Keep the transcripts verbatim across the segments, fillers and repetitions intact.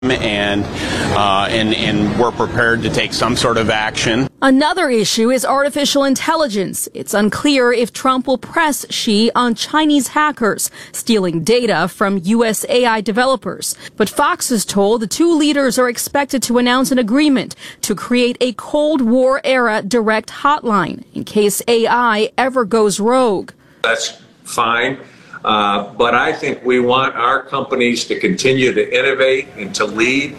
and uh, and and we're prepared to take some sort of action. Another issue is artificial intelligence. It's unclear if Trump will press Xi on Chinese hackers stealing data from U S A I developers. But Fox is told the two leaders are expected to announce an agreement to create a Cold War-era direct hotline in case A I ever goes rogue. That's fine. Uh, but I think we want our companies to continue to innovate and to lead.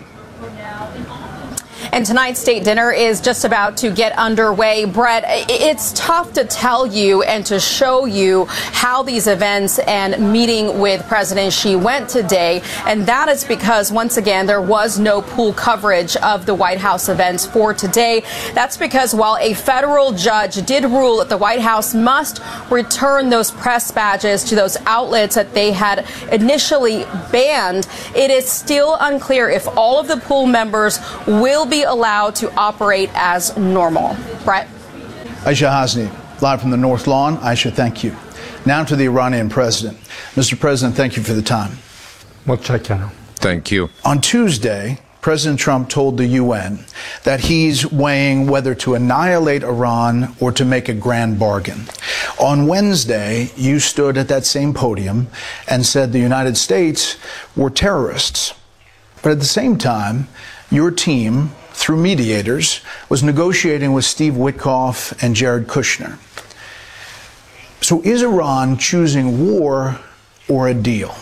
And tonight's state dinner is just about to get underway. Brett, it's tough to tell you and to show you how these events and meeting with President Xi went today. And that is because, once again, there was no pool coverage of the White House events for today. That's because while a federal judge did rule that the White House must return those press badges to those outlets that they had initially banned, it is still unclear if all of the pool members will be allowed to operate as normal. Brett? Aisha Hasni, live from the North Lawn. Aisha, thank you. Now to the Iranian president. Mister President, thank you for the time. Thank you. On Tuesday, President Trump told the U N that he's weighing whether to annihilate Iran or to make a grand bargain. On Wednesday, you stood at that same podium and said the United States were terrorists. But at the same time, your team, through mediators, was negotiating with Steve Witkoff and Jared Kushner. So is Iran choosing war or a deal?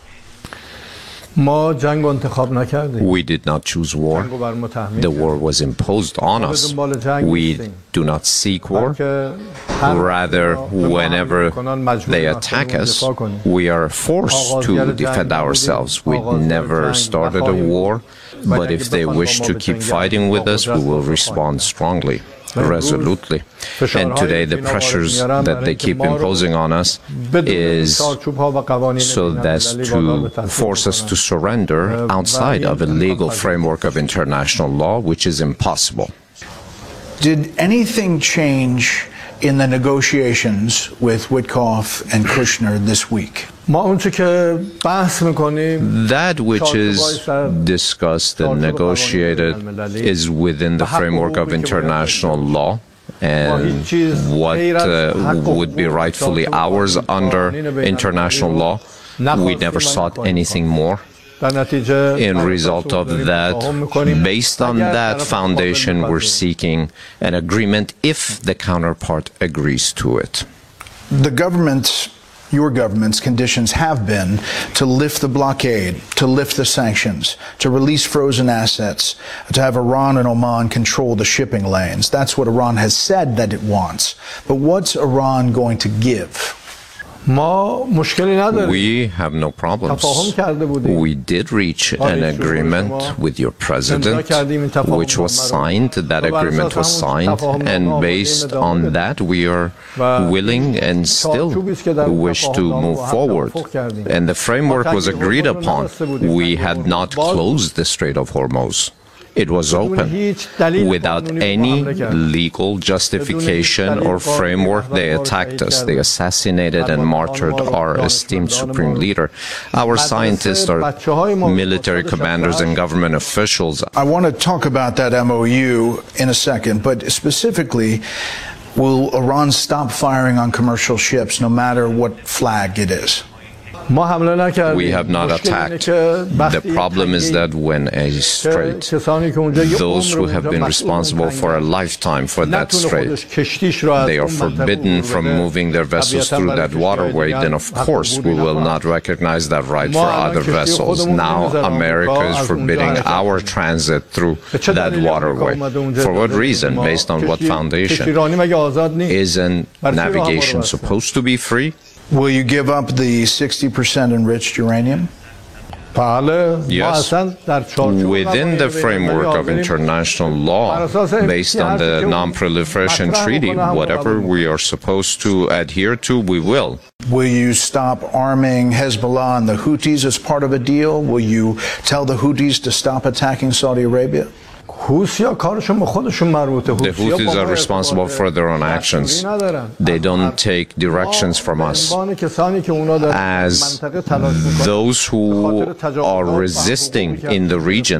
We did not choose war. The war was imposed on us. We do not seek war. Rather, whenever they attack us, we are forced to defend ourselves. We never started a war, but if they wish to keep fighting with us, we will respond strongly, resolutely. And today the pressures that they keep imposing on us is so as to force us to surrender outside of a legal framework of international law, which is impossible. Did anything change in the negotiations with Witkoff and Kushner this week? That which is discussed and negotiated is within the framework of international law, and what uh, would be rightfully ours under international law. We never sought anything more. In result of that, based on that foundation, we're seeking an agreement if the counterpart agrees to it. The government's, your government's conditions have been to lift the blockade, to lift the sanctions, to release frozen assets, to have Iran and Oman control the shipping lanes. That's what Iran has said that it wants. But what's Iran going to give? We have no problems. We did reach an agreement with your president, which was signed. That agreement was signed, and based on that, we are willing and still wish to move forward. And the framework was agreed upon. We had not closed the Strait of Hormuz. It was open. Without any legal justification or framework, they attacked us. They assassinated and martyred our esteemed supreme leader. Our scientists are military commanders and government officials. I want to talk about that M O U in a second, but specifically, will Iran stop firing on commercial ships no matter what flag it is? We have not attacked. The problem is that when a strait, those who have been responsible for a lifetime for that strait, they are forbidden from moving their vessels through that waterway, then of course we will not recognize that right for other vessels. Now America is forbidding our transit through that waterway. For what reason? Based on what foundation? Isn't navigation supposed to be free? Will you give up the sixty percent enriched uranium? Yes. Within the framework of international law, based on the Non-Proliferation Treaty, whatever we are supposed to adhere to, we will. Will you stop arming Hezbollah and the Houthis as part of a deal? Will you tell the Houthis to stop attacking Saudi Arabia? The Houthis are responsible for their own actions. They don't take directions from us. As those who are resisting in the region